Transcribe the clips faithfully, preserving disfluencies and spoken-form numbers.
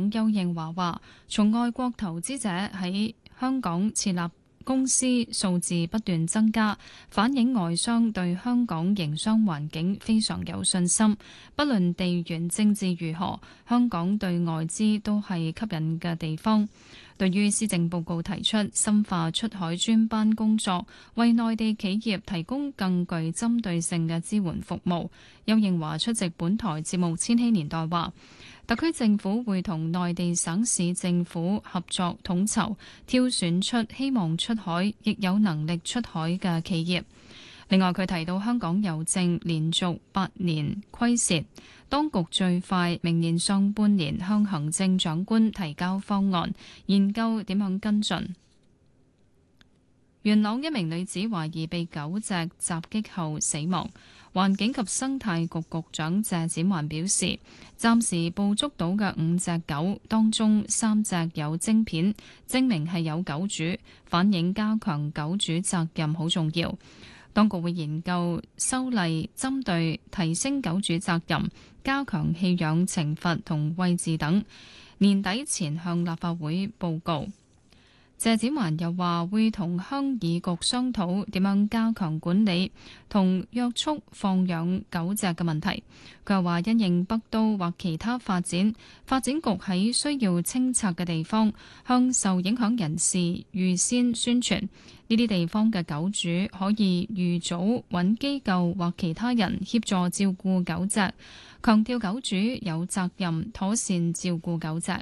長邱應華話，從外國投資者喺香港設立公司數字不斷增加，反映外商對香港營商環境非常有信心。不論地緣政治如何，香港對外資都係吸引嘅地方。對於施政報告提出深化出海專班工作，為內地企業提供更具針對性嘅支援服務，邱應華出席本台節目《千禧年代》話，特區政府會同內地省市政府合作統籌，挑選出希望出海亦有能力出海嘅企業。另外，佢提到香港郵政連續八年虧蝕，當局最快明年上半年向行政長官提交方案，研究點樣跟進。元朗一名女子懷疑被狗隻襲擊後死亡，環境及生態局局長謝展寰表示，暫時捕捉到嘅五隻狗當中，三隻有晶片，證明係有狗主，反映加強狗主責任好重要。當局會研究修例，針對提升狗主責任、加強棄養懲罰同位置等，年底前向立法會報告。謝展寰又話會同鄉議局商討點樣加強管理同約束放養狗隻嘅問題。佢又話因應北都或其他發展，發展局喺需要清拆嘅地方向受影響人士預先宣傳，呢啲地方嘅狗主可以預早揾機構或其他人協助照顧狗隻，強調狗主有責任妥善照顧狗隻。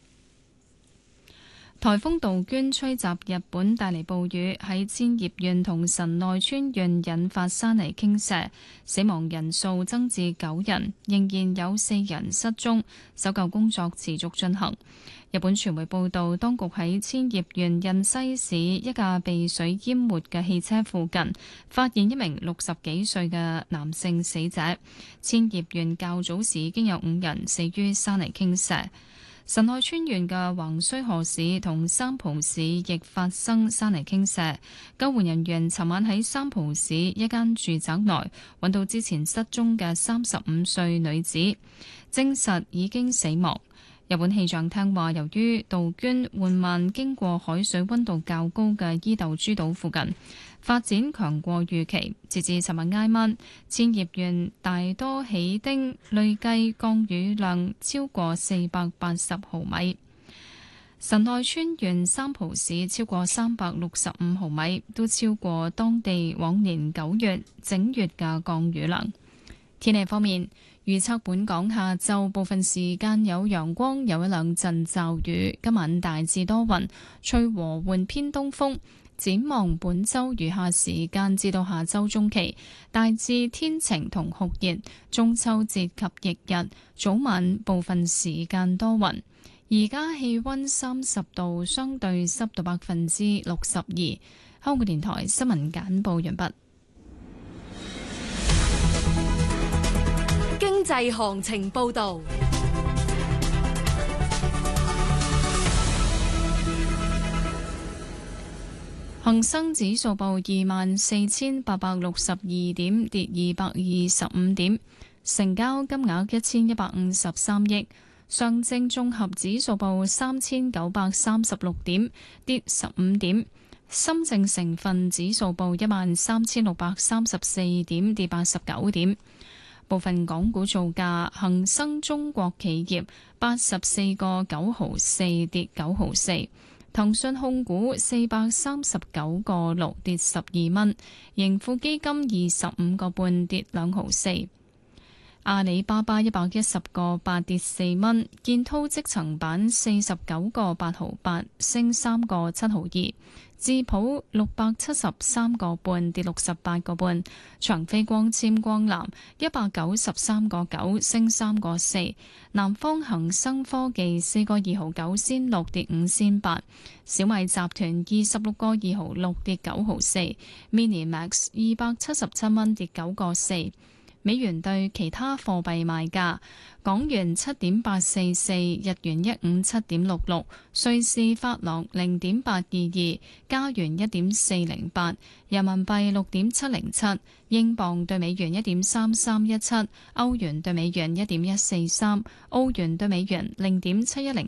颱風杜鵑吹襲日本，帶嚟暴雨，喺千葉縣同神奈川縣引發山泥傾瀉，死亡人數增至九人，仍然有四人失蹤，搜救工作持續進行。日本傳媒報道，當局喺千葉縣印西市一架被水淹沒嘅汽車附近，發現一名六十幾歲嘅男性死者。千葉縣較早時已經有五人死於山泥傾瀉。神奈川縣嘅橫須賀市同三浦市亦發生山泥傾瀉，救援人員尋晚喺三浦市一間住宅內揾到之前失蹤嘅三十五歲女子，證實已經死亡。日本氣象廳話，由於杜鵑緩慢經過海水溫度較高嘅伊豆諸島附近，發展強過預期。截至尋日挨晚，千葉縣大多喜町累計降雨量超過四百八十毫米，神奈川縣三浦市超過三百六十五毫米，都超過當地往年九月整月嘅降雨量。天氣方面，預測本港下晝部分時間有陽光，有一兩陣驟雨。今晚大致多雲，吹和緩偏東風。展望本週餘下時間至到下週中期，大致天晴同酷熱。中秋節及翌日早晚部分時間多雲。而家氣溫三十度，相對濕度百分之六十二。香港電台新聞簡報完畢。 經濟行情報道， 恒生指數報二萬四千八百六十二點，跌二百二十五點，成交金額一千一百五十三億。上證綜合指數報三千九百三十六點，跌十五點。深證成分指數報一萬三千六百三十四點，跌八十九點。部分港股造價，恒生中國企業八十四個九毫四跌九毫四，騰訊控股四百三十九個六跌十二蚊，盈富基金二十五個半跌兩毫四，阿里巴巴一百一十個八跌四蚊，建滔積層板四十九個八毫八升三個七毫二。智普六百七十三個半跌六十八個半，長飛光纖光纜一百九十三個九升三個四，南方恒生科技四個二毫九仙六跌五仙八，小米集團二十六個二毫六跌九毫四 ，Mini Max 二百七十七蚊跌九個四。美元對其他貨幣賣價：港元七點八四四，日元一五七點六六，瑞士法郎零點八二二，加元一點四零八，人民幣六點七零七，英鎊對美元一點三三一七，歐元對美元一點一四三，澳元對美元零點七一零